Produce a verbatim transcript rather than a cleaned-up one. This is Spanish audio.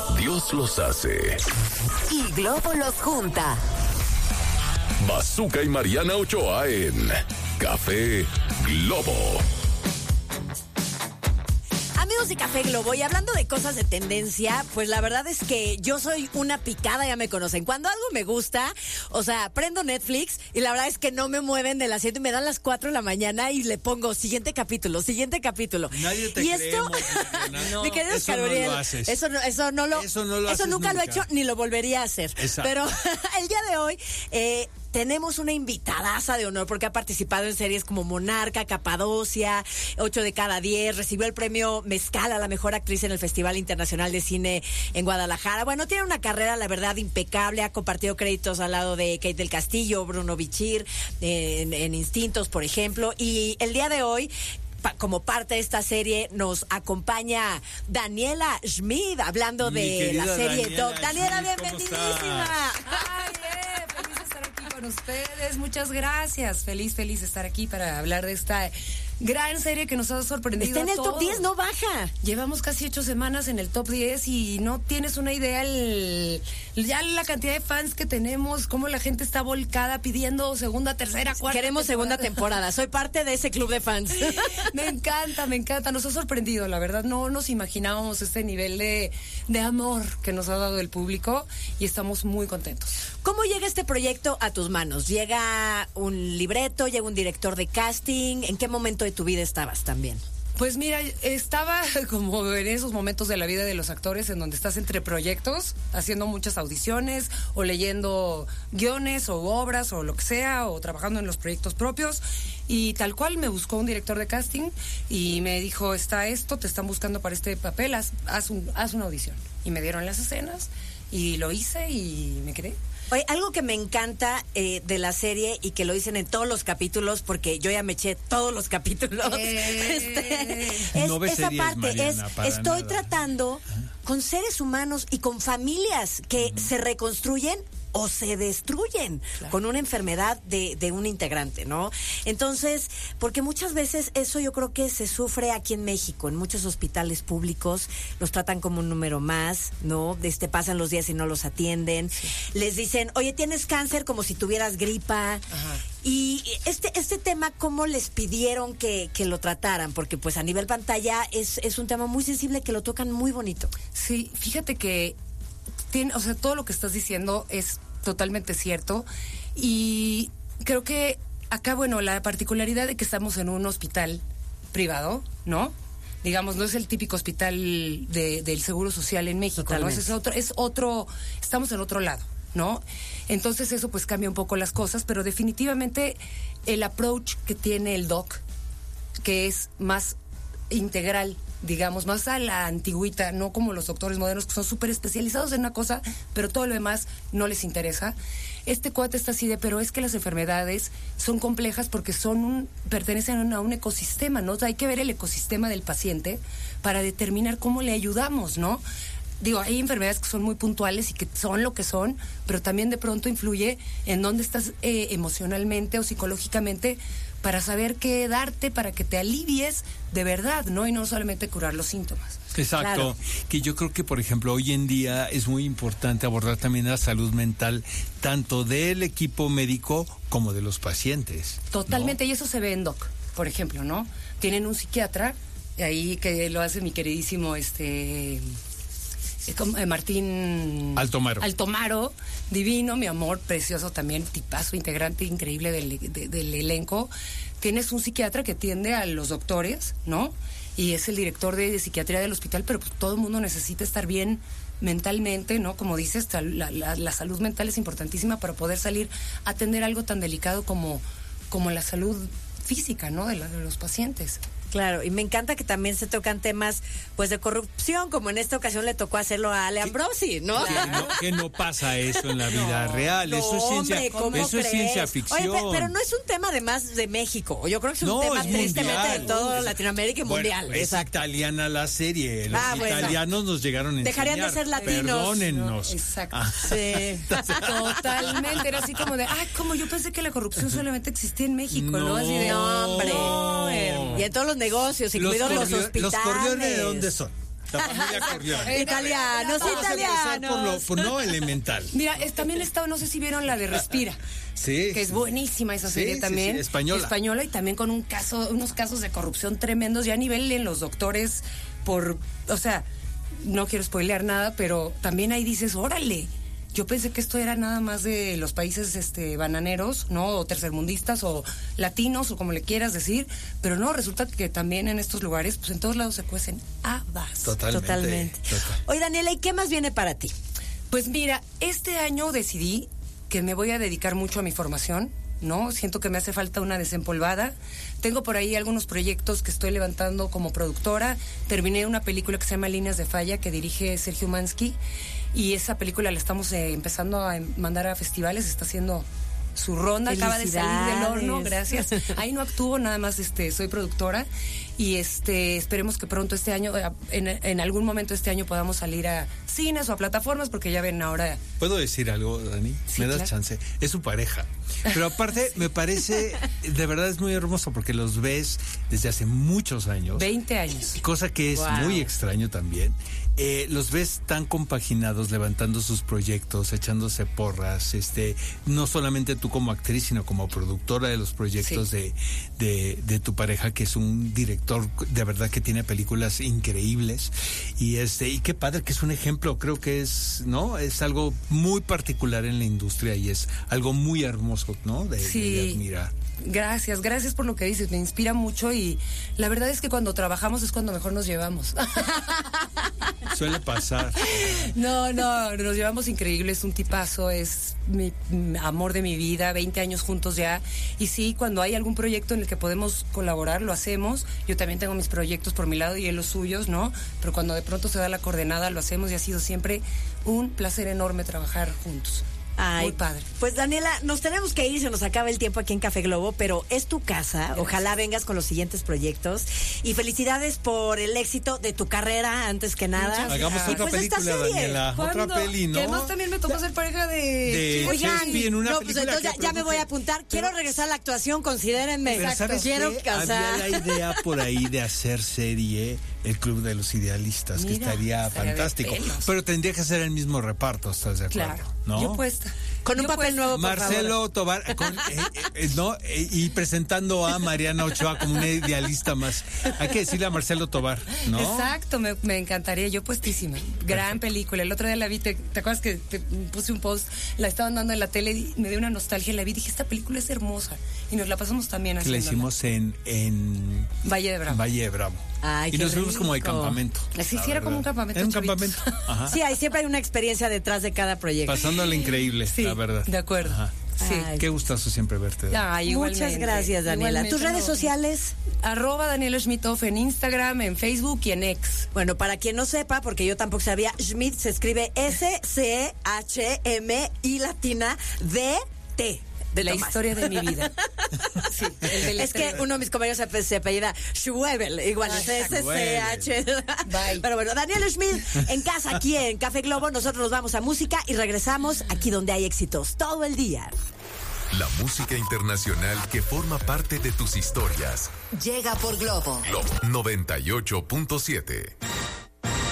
Dios los hace y Globo los junta. Bazooka y Mariana Ochoa en Café Globo. Amigos de Café Globo, y hablando de cosas de tendencia, pues la verdad es que yo soy una picada, ya me conocen. Cuando algo me gusta, o sea, prendo Netflix y la verdad es que no me mueven del asiento y me dan las cuatro de la mañana y le pongo siguiente capítulo, siguiente capítulo. Nadie te y creemos, esto, no, mi querido eso Gabriel, no lo haces. eso no, eso no lo, eso, no lo eso nunca, nunca lo he hecho ni lo volvería a hacer. Exacto. Pero el día de hoy, eh, tenemos una invitadaza de honor porque ha participado en series como Monarca, Capadocia, ocho de cada diez, recibió el premio Mezcal a la mejor actriz en el Festival Internacional de Cine en Guadalajara. Bueno, tiene una carrera, la verdad, impecable, ha compartido créditos al lado de Kate del Castillo, Bruno Bichir, en, en Instintos, por ejemplo, y el día de hoy, como parte de esta serie, nos acompaña Daniela Schmid, hablando Mi de la serie Daniela Doc. Daniela, Schmid, bienvenidísima. Ay, eh, feliz de estar aquí con ustedes. Muchas gracias. Feliz, feliz de estar aquí para hablar de esta gran serie que nos ha sorprendido. Está en el a todos. top diez, no baja. Llevamos casi ocho semanas en el top diez y no tienes una idea el, ya la cantidad de fans que tenemos, cómo la gente está volcada pidiendo segunda, tercera, cuarta. Queremos temporada. segunda temporada. Soy parte de ese club de fans. Me encanta, me encanta. Nos ha sorprendido, la verdad. No nos imaginábamos este nivel de, de amor que nos ha dado el público y estamos muy contentos. ¿Cómo llega este proyecto a tus manos? ¿Llega un libreto? ¿Llega un director de casting? ¿En qué momento de tu vida estabas también? Pues mira, estaba como en esos momentos de la vida de los actores en donde estás entre proyectos, haciendo muchas audiciones o leyendo guiones o obras o lo que sea, o trabajando en los proyectos propios, y tal cual me buscó un director de casting y me dijo, está esto, te están buscando para este papel, haz, haz, un, haz una audición. Y me dieron las escenas y lo hice y me quedé. Oye, algo que me encanta eh, de la serie y que lo dicen en todos los capítulos, porque yo ya me eché todos los capítulos, Eh. este, es No ves esa series, parte, Mariana, es para estoy nada. tratando con seres humanos y con familias que uh-huh. se reconstruyen o se destruyen claro. con una enfermedad de, de un integrante, ¿no? Entonces, porque muchas veces eso yo creo que se sufre aquí en México, en muchos hospitales públicos, los tratan como un número más, ¿no? Este, pasan los días y no los atienden, sí. les dicen, oye, tienes cáncer, como si tuvieras gripa. Ajá. Y este este tema, ¿cómo les pidieron que, que lo trataran? Porque pues a nivel pantalla es, es un tema muy sensible que lo tocan muy bonito. Sí, fíjate que tiene, o sea, todo lo que estás diciendo es totalmente cierto y creo que acá, bueno, la particularidad de que estamos en un hospital privado, ¿no? Digamos, no es el típico hospital de, del Seguro Social en México, totalmente. ¿no? Es otro, es otro, estamos en otro lado, ¿no? Entonces eso pues cambia un poco las cosas, pero definitivamente el approach que tiene el doc, que es más integral, digamos, más a la antigüita, no como los doctores modernos que son súper especializados en una cosa, pero todo lo demás no les interesa. Este cuate está así de, pero es que las enfermedades son complejas porque son un, pertenecen a un ecosistema, ¿no? O sea, hay que ver el ecosistema del paciente para determinar cómo le ayudamos, ¿no? Digo, hay enfermedades que son muy puntuales y que son lo que son, pero también de pronto influye en dónde estás eh, emocionalmente o psicológicamente para saber qué darte, para que te alivies de verdad, ¿no? Y no solamente curar los síntomas. Exacto, claro. Que yo creo que, por ejemplo, hoy en día es muy importante abordar también la salud mental, tanto del equipo médico como de los pacientes. Totalmente, ¿no? Y eso se ve en Doc, por ejemplo, ¿no? Tienen un psiquiatra, ahí que lo hace mi queridísimo, este... Martín Altomaro. Altomaro, divino, mi amor, precioso también, tipazo, integrante increíble del, de, del elenco. Tienes un psiquiatra que atiende a los doctores, ¿no? Y es el director de, de psiquiatría del hospital, pero pues todo el mundo necesita estar bien mentalmente, ¿no? Como dices, la, la, la salud mental es importantísima para poder salir a atender algo tan delicado como, como la salud física, ¿no? De, la, de los pacientes. Claro, y me encanta que también se tocan temas pues de corrupción, como en esta ocasión le tocó hacerlo a Ale Ambrosi, ¿no? Que no, que no pasa eso en la vida no, real, no, eso es ciencia, hombre, eso es ciencia ficción. Oye, pero, pero no es un tema además de México, yo creo que es un no, tema es tristemente mundial, de toda no, Latinoamérica y bueno, mundial. Es exacto. italiana la serie, los ah, bueno. italianos nos llegaron a enseñar. Dejarían de ser latinos. Perdónennos. No, exacto. Ah. Sí. Totalmente, era así como de, ay, como yo pensé que la corrupción solamente existía en México, ¿no? No, Así de, no hombre. No, y en todos los negocios, incluidos los, los hospitales. ¿Los Corleone de dónde son? La familia Corleone. Italianos, Vamos a empezar italianos. por lo por no elemental. Mira, es, también estaba, no sé si vieron la de Respira. Sí. Que es buenísima esa Sí, serie sí, también. sí, española. Española y también con un caso, unos casos de corrupción tremendos ya a nivel en los doctores por, o sea, no quiero spoilear nada, pero también ahí dices, órale. Yo pensé que esto era nada más de los países este bananeros, ¿no? O tercermundistas o latinos o como le quieras decir, pero no, resulta que también en estos lugares, pues en todos lados se cuecen habas. Totalmente. Totalmente. Total. Oye, Daniela, ¿y qué más viene para ti? Pues mira, este año decidí que me voy a dedicar mucho a mi formación, ¿no? Siento que me hace falta una desempolvada. Tengo por ahí algunos proyectos que estoy levantando como productora. Terminé una película que se llama Líneas de Falla, que dirige Sergio Mansky. Y esa película la estamos eh, empezando a mandar a festivales, está haciendo su ronda, acaba de salir del horno, gracias. Ahí no actúo, nada más este soy productora y este esperemos que pronto este año, en, en algún momento este año podamos salir a cines o a plataformas, porque ya ven ahora. ¿Puedo decir algo, Dani? Sí, ¿Me das claro. chance? Es su pareja. Pero aparte, me parece, de verdad es muy hermoso porque los ves desde hace muchos años. veinte años. Cosa que es Wow. muy extraño también. Eh, los ves tan compaginados, levantando sus proyectos, echándose porras, este, no solamente tú como actriz, sino como productora de los proyectos Sí. de, de, de tu pareja, que es un director de verdad que tiene películas increíbles. Y este, y qué padre que es un ejemplo, creo que es, ¿no? Es algo muy particular en la industria y es algo muy hermoso, ¿no? De, Sí. de admirar. Gracias, gracias por lo que dices, me inspira mucho y la verdad es que cuando trabajamos es cuando mejor nos llevamos. Suele pasar. No, no, nos llevamos increíble, es un tipazo, es mi, mi amor de mi vida, veinte años juntos ya. Y sí, cuando hay algún proyecto en el que podemos colaborar, lo hacemos. Yo también tengo mis proyectos por mi lado y él los suyos, ¿no? Pero cuando de pronto se da la coordenada, lo hacemos y ha sido siempre un placer enorme trabajar juntos. Ay, Muy padre. Pues Daniela, nos tenemos que ir, se nos acaba el tiempo aquí en Café Globo, pero es tu casa. Gracias. Ojalá vengas con los siguientes proyectos. Y felicidades por el éxito de tu carrera, antes que nada. Muchas Hagamos gracias. otra Pues esta película, serie. Daniela. Otra ¿Cuándo? peli, ¿no? Que además también me tocó ser pareja de... De- Oigan, Shakespeare en una no, pues película entonces que ya, ya me voy a produce. apuntar. Quiero regresar a la actuación, considérenme. Pero ¿sabes Quiero qué? casar. Había la idea por ahí de hacer serie El Club de los Idealistas, que Mira, estaría estaría de fantástico. pelos. Pero tendría que ser el mismo reparto, ¿estás de acuerdo? Claro, ¿no? yo puesta. Con un Yo papel puesta. nuevo, por Marcelo Tobar, con, eh, eh, ¿no? Eh, y presentando a Mariana Ochoa como una idealista más. Hay que decirle a Marcelo Tobar, ¿no? Exacto, me, me encantaría, yo puestísima. Gran película. El otro día la vi, te, ¿te acuerdas que te puse un post? La estaban dando en la tele y me dio una nostalgia. La vi y dije, esta película es hermosa. Y nos la pasamos también Que la haciendo. hicimos en, en Valle de Bravo. Valle de Bravo. Ay, y qué nos fuimos como de rico. campamento. Sí, la sí, era verdad. como un campamento Era un de chavitos. campamento. Ajá. Sí, hay, siempre hay una experiencia detrás de cada proyecto. Pasándola increíble, Sí, la verdad. de acuerdo. Ajá. Sí. Ay. Qué gustazo siempre verte. Ay, Muchas igualmente. gracias, Daniela. Igualmente, ¿Tus redes no. sociales? Arroba Daniela Schmidhoff en Instagram, en Facebook y en X. Bueno, para quien no sepa, porque yo tampoco sabía, Schmidt se escribe S C H M I latina D T. De la Tomás. historia de mi vida. Sí, el Es que deletreo. uno de mis compañeros se, se apellida Schwebel, igual Ah, es S C H. Bye. Pero bueno, Daniel Schmidt en casa aquí en Café Globo. Nosotros nos vamos a música y regresamos aquí donde hay éxitos todo el día. La música internacional que forma parte de tus historias. Llega por Globo. Globo noventa y ocho punto siete.